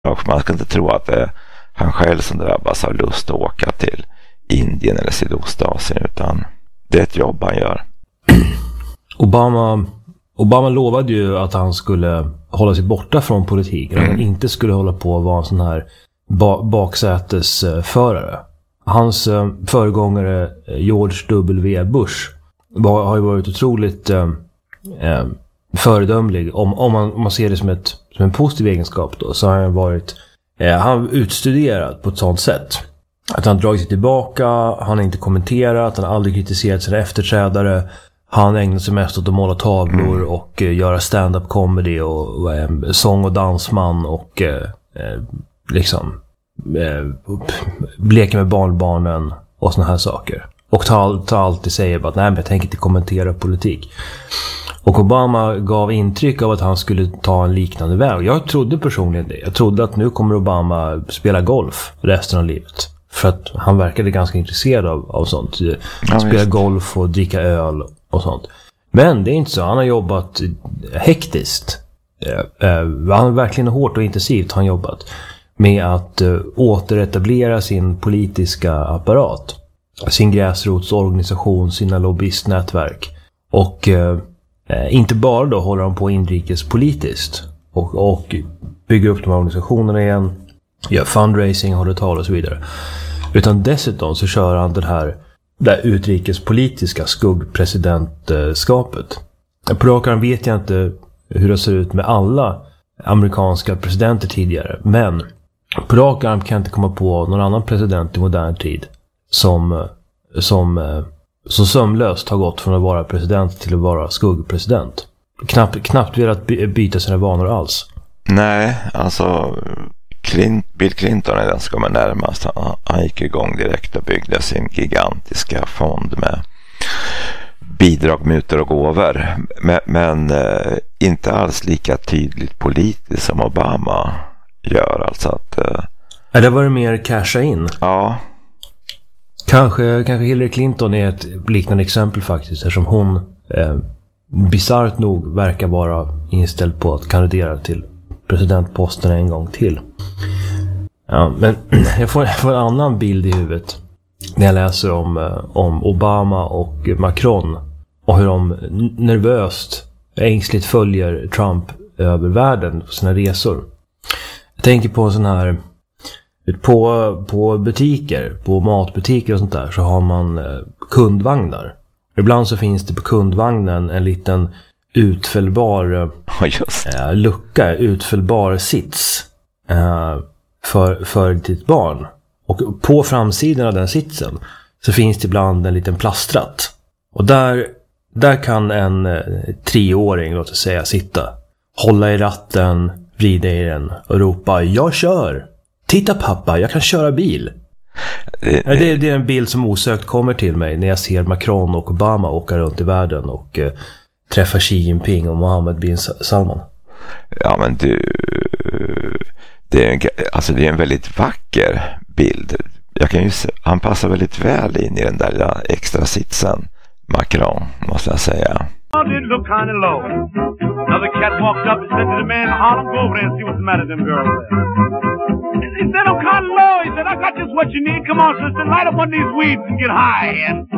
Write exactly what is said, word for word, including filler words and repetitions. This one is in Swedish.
Och man ska inte tro att det är han själv som drabbas av lust att åka till Indien eller Sydostasien, utan det är ett jobb han gör. Obama, Obama lovade ju att han skulle hålla sig borta från politiken. Mm. Han inte skulle hålla på att vara en sån här ba- baksätesförare. Hans eh, föregångare George W. Bush var, har ju varit otroligt eh, eh, föredömlig. Om, om, man, om man ser det som, ett, som en positiv egenskap då, så har han varit eh, han utstuderat på ett sånt sätt att han dragit sig tillbaka, han har inte kommenterat, han har aldrig kritiserat sina efterträdare. Han ägnar sig mest åt att måla tavlor mm. och eh, göra stand-up comedy och, och eh, sång- och dansman och eh, eh, liksom eh, leka med barnbarnen och såna här saker. Och ta, ta alltid säger bara att nej, men jag tänker inte kommentera politik. Och Obama gav intryck av att han skulle ta en liknande väg. Jag trodde personligen det. Jag trodde att nu kommer Obama spela golf resten av livet. För att han verkade ganska intresserad av, av sånt. Ja, spela visst. Golf och dricka öl och sånt. Men det är inte så. Han har jobbat hektiskt. Han har verkligen hårt och intensivt han jobbat med att återetablera sin politiska apparat. Sin gräsrotsorganisation, sina lobbyistnätverk. Och eh, inte bara då håller han på inrikespolitiskt och, och bygger upp de här organisationerna igen, gör fundraising, håller tal och så vidare. Utan dessutom så kör han den här det utrikespolitiska skuggpresidentskapet. På rakan vet jag inte hur det ser ut med alla amerikanska presidenter tidigare, men på rakan kan jag inte komma på någon annan president i modern tid som, som, som sömlöst har gått från att vara president till att vara skuggpresident. Knappt, knappt velat byta sina vanor alls. Nej, alltså Clint, Bill Clinton är den som kommer närmast. Han, han gick igång direkt och byggde sin gigantiska fond med bidrag, mutor och gåvor. Men, men eh, inte alls lika tydligt politiskt som Obama gör. Alltså att, eh, är det var det mer casha in? Ja. Kanske, kanske Hillary Clinton är ett liknande exempel faktiskt, eftersom hon eh, bisarrt nog verkar vara inställd på att kandidera till presidentposten en gång till. Ja, men jag får, jag får en annan bild i huvudet när jag läser om, eh, om Obama och Macron och hur de nervöst, ängsligt följer Trump över världen på sina resor. Jag tänker på en sån här På, på butiker, på matbutiker och sånt där, så har man eh, kundvagnar. Ibland så finns det på kundvagnen en liten utfällbar eh, lucka, utfällbar sits eh, för, för ditt barn. Och på framsidan av den sitsen så finns det ibland en liten plastratt. Och där, där kan en eh, treåring, låt oss säga, sitta, hålla i ratten, vrida i den och ropa: jag kör! Titta pappa, jag kan köra bil. Det, det, det är en bild som osökt kommer till mig när jag ser Macron och Obama åka runt i världen och eh, träffa Xi Jinping och Mohammed bin Salman. Ja, men du, det är en, alltså det är en väldigt vacker bild. Jag kan ju se, han passar väldigt väl in i den där extra sitsen, Macron, måste jag säga. It looked kind of low. Another cat walked up and said to the man, Harlem, go over there and see what's the matter with them girls there. He said, I'm kind of low. He said, I got just what you need. Come on, sister, light up one of these weeds and get high. And